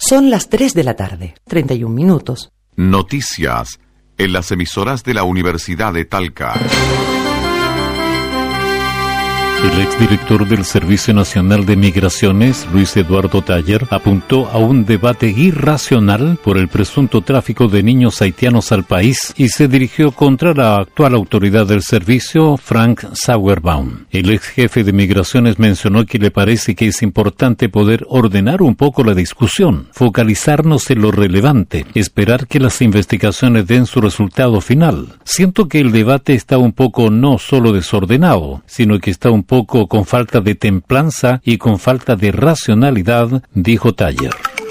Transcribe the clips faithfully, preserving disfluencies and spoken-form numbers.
Son las tres de la tarde, treinta y un minutos. Noticias en las emisoras de la Universidad de Talca. El exdirector del Servicio Nacional de Migraciones, Luis Eduardo Taller, apuntó a un debate irracional por el presunto tráfico de niños haitianos al país y se dirigió contra la actual autoridad del servicio, Frank Sauerbaum. El ex jefe de Migraciones mencionó que le parece que es importante poder ordenar un poco la discusión, focalizarnos en lo relevante, esperar que las investigaciones den su resultado final. Siento que el debate está un poco no solo desordenado, sino que está un poco con falta de templanza y con falta de racionalidad, dijo Taller.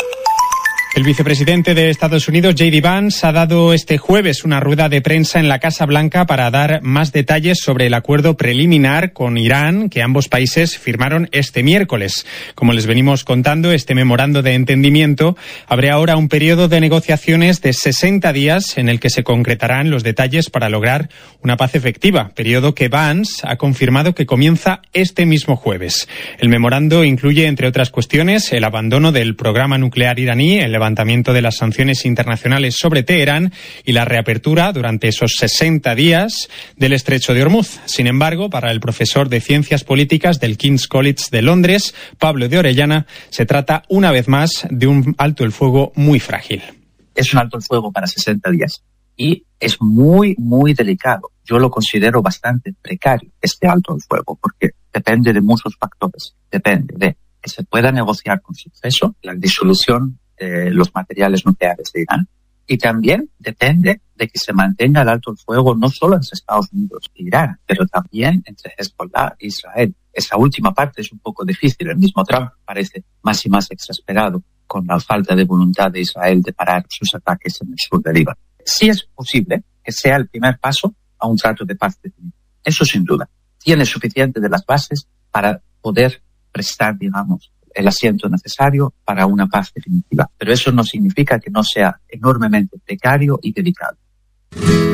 El vicepresidente de Estados Unidos, J D Vance, ha dado este jueves una rueda de prensa en la Casa Blanca para dar más detalles sobre el acuerdo preliminar con Irán que ambos países firmaron este miércoles. Como les venimos contando, este memorando de entendimiento abre ahora un periodo de negociaciones de sesenta días en el que se concretarán los detalles para lograr una paz efectiva, periodo que Vance ha confirmado que comienza este mismo jueves. El memorando incluye, entre otras cuestiones, el abandono del programa nuclear iraní, el levantamiento de las sanciones internacionales sobre Teherán y la reapertura durante esos sesenta días del estrecho de Hormuz. Sin embargo, para el profesor de Ciencias Políticas del King's College de Londres, Pablo de Orellana, se trata una vez más de un alto el fuego muy frágil. Es un alto el fuego para sesenta días y es muy, muy delicado. Yo lo considero bastante precario, este alto el fuego, porque depende de muchos factores. Depende de que se pueda negociar con suceso la disolución de los materiales nucleares de Irán, y también depende de que se mantenga el alto el fuego no solo entre Estados Unidos e Irán, pero también entre Hezbollah e Israel. Esa última parte es un poco difícil. El mismo Trump parece más y más exasperado con la falta de voluntad de Israel de parar sus ataques en el sur del Líbano. Sí es posible que sea el primer paso a un trato de paz definitivo. Eso sin duda. Tiene suficiente de las bases para poder prestar, digamos, el asiento necesario para una paz definitiva. Pero eso no significa que no sea enormemente precario y delicado.